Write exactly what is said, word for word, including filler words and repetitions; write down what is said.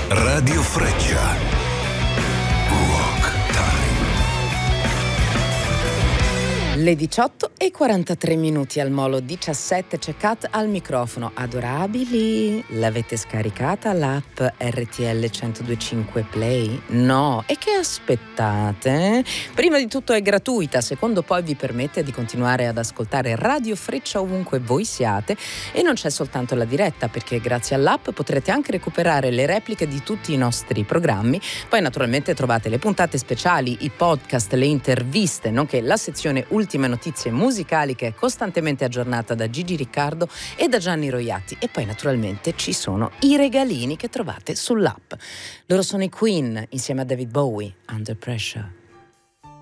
Radio Freccia. Rock Time. Le diciotto e quarantatré minuti al Molo diciassette, c'è Kat al microfono. Adorabili, l'avete scaricata l'app R T L centodue e cinque Play? No? E che aspettate? Prima di tutto è gratuita, secondo poi vi permette di continuare ad ascoltare Radio Freccia ovunque voi siate, e non c'è soltanto la diretta, perché grazie all'app potrete anche recuperare le repliche di tutti i nostri programmi. Poi naturalmente trovate le puntate speciali, i podcast, le interviste, nonché la sezione Ultime Notizie Musicali, che è costantemente aggiornata da Gigi Riccardo e da Gianni Roiatti. E poi naturalmente ci sono i regalini che trovate sull'app. Loro sono i Queen insieme a David Bowie, Under Pressure.